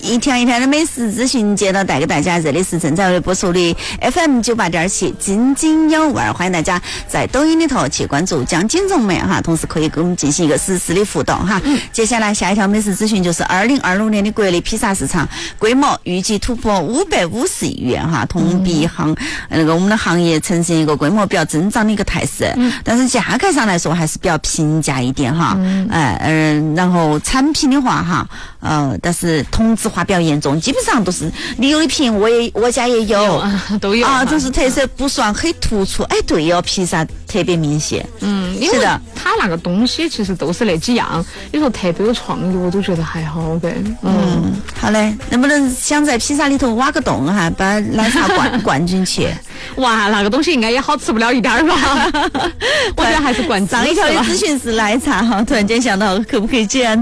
一天一天的美食资讯接到带给大家，这里是正在为播出的 FM98.7津津有味，欢迎大家在抖音里头去关注江景荣美哈，同时可以跟我们进行一个实时的互动哈。接下来下一条美食资讯就是2026年的国内披萨市场规模预计突破550亿元哈，同比我们的行业呈现一个规模比较增长的一个态势，但是价格上来说还是比较平价一点哈，然后产品的话哈，但是同质化比较严重，基本上都是你有一瓶我家也有都有啊，就是特色不算很突出。哎，对哦，披萨特别明显。 因为它那个东西其实都是那几样，你说特别有创意，我都觉得还好的。 好嘞，能不能想在披萨里头挖个洞哈，把奶茶灌进去？ 哇，那个东西应该也好吃不了一点吧？我觉得还是灌。 上一条的资讯是奶茶哈，突然间想到可不可以这样